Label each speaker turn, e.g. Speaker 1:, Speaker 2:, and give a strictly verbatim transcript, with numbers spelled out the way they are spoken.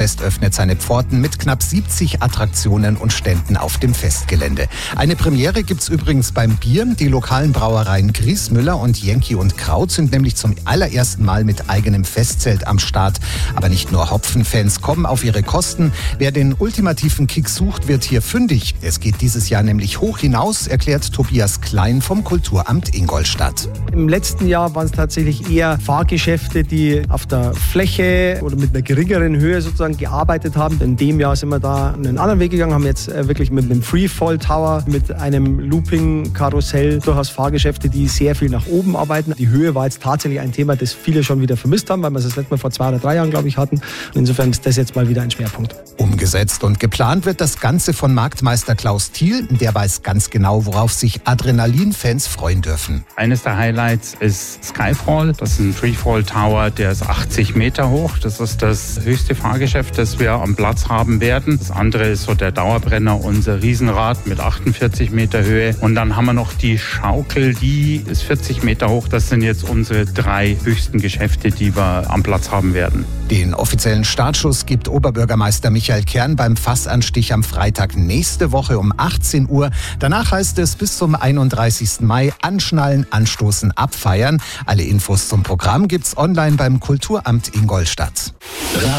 Speaker 1: Oktoberfest öffnet seine Pforten mit knapp siebzig Attraktionen und Ständen auf dem Festgelände. Eine Premiere gibt's übrigens beim Bier. Die lokalen Brauereien Griesmüller und Jenki und Kraut sind nämlich zum allerersten Mal mit eigenem Festzelt am Start. Aber nicht nur Hopfenfans kommen auf ihre Kosten. Wer den ultimativen Kick sucht, wird hier fündig. Es geht dieses Jahr nämlich hoch hinaus, erklärt Tobias Klein vom Kulturamt Ingolstadt.
Speaker 2: Im letzten Jahr waren es tatsächlich eher Fahrgeschäfte, die auf der Fläche oder mit einer geringeren Höhe sozusagen gearbeitet haben. In dem Jahr sind wir da einen anderen Weg gegangen, haben jetzt wirklich mit einem Freefall Tower, mit einem Looping-Karussell durchaus Fahrgeschäfte, die sehr viel nach oben arbeiten. Die Höhe war jetzt tatsächlich ein Thema, das viele schon wieder vermisst haben, weil wir es das letzte Mal vor zwei oder drei Jahren, glaube ich, hatten. Und insofern ist das jetzt mal wieder ein Schwerpunkt.
Speaker 1: Umgesetzt und geplant wird das Ganze von Marktmeister Klaus Thiel. Der weiß ganz genau, worauf sich Adrenalin-Fans freuen dürfen.
Speaker 3: Eines der Highlights ist Skyfall. Das ist ein Freefall Tower, der ist achtzig Meter hoch. Das ist das höchste Fahrgeschäft, das wir am Platz haben werden. Das andere ist so der Dauerbrenner, unser Riesenrad mit achtundvierzig Meter Höhe. Und dann haben wir noch die Schaukel, die ist vierzig Meter hoch. Das sind jetzt unsere drei höchsten Geschäfte, die wir am Platz haben werden.
Speaker 1: Den offiziellen Startschuss gibt Oberbürgermeister Michael Kern beim Fassanstich am Freitag nächste Woche um achtzehn Uhr. Danach heißt es bis zum einunddreißigsten Mai anschnallen, anstoßen, abfeiern. Alle Infos zum Programm gibt's online beim Kulturamt Ingolstadt.